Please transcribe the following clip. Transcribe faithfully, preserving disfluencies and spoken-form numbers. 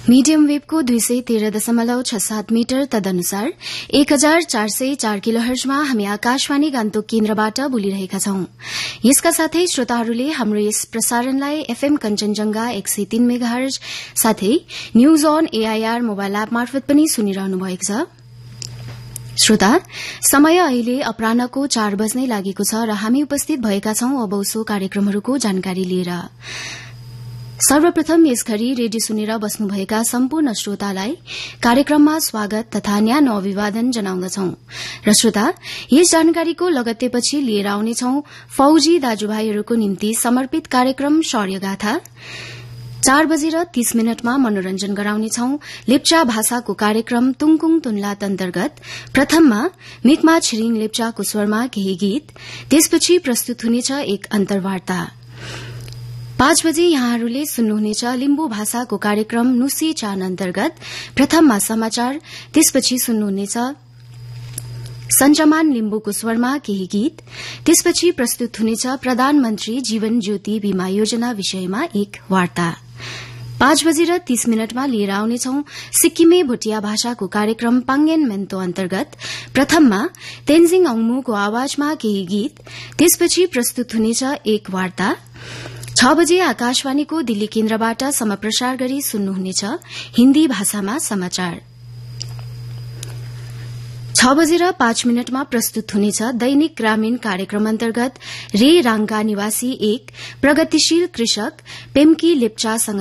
Medium वेवको दुई सय तेह्र दशमलव छ सात मिटर तदनुसार एक हजार चार सय चार किलोहर्जमा हामी आकाशवाणी गान्तोक केन्द्रबाट बोलिरहेका छौं। यसका साथै श्रोताहरूले हाम्रो यस प्रसारणलाई एफएम कञ्चनजंघा एक सय तीन मेगाहर्ज साथै news on AIR mobile app मार्फत पनि सुनिरहनु भएको छ। श्रोता, समय अहिले अपराह्नको चार बज्नै लागेको छ र हामी उपस्थित भएका छौं अब उसो कार्यक्रमहरूको जानकारी लिएर। सर्वप्रथम यस घड़ी रेडियो सुनेर बस्नुभएका सम्पूर्ण श्रोतालाई कार्यक्रममा स्वागत तथा न्यानो अभिवादन जनाउँदछौ र श्रोता, यस जानकारीको लगत्तैपछि लिएर आउनेछौ फौजी दाजुभाइहरूको निम्ति समर्पित कार्यक्रम शौर्यगाथा। चार बजेर तीस मिनटमा मनोरञ्जन गराउनेछौ लेप्चा भाषाको कार्यक्रम तुङकुङ तुनलात अन्तर्गत प्रथममा मिकमा छिरिङ लेप्चाको स्वरमा केही गीत, त्यसपछि प्रस्तुत हुनेछ एक अन्तर्वार्ता। पाँच बजे यहाँहरूले सुन्नुहुनेछ लिम्बू भाषाको कार्यक्रम नुसी चान अन्तर्गत प्रथममा समाचार, त्यसपछि सुन्नुहुनेछ सञ्चमान लिम्बूको स्वरमा केही गीत, त्यसपछि प्रस्तुत हुनेछ प्रधानमन्त्री जीवन ज्योति बीमा योजना विषयमा एक वार्ता। पाँच बजेर तीस मिनटमा लिएर आउनेछौ सिक्किमे भोटिया भाषाको कार्यक्रम पाङ्गेन मेन्तो अन्तर्गत प्रथममा तेन्जिङ अङ्मुको आवाजमा केही गीत, त्यसपछि प्रस्तुत हुनेछ एक वार्ता। छ बजे आकाशवाणीको दिल्ली केन्द्रबाट समप्रसार गरी सुन्नुहुनेछ हिन्दी भाषामा समाचार। छ बजेर पाँच मिनटमा प्रस्तुत हुनेछ दैनिक ग्रामीण कार्यक्रम अन्तर्गत रे राङका निवासी एक प्रगतिशील कृषक पेम्की लेप्चासँग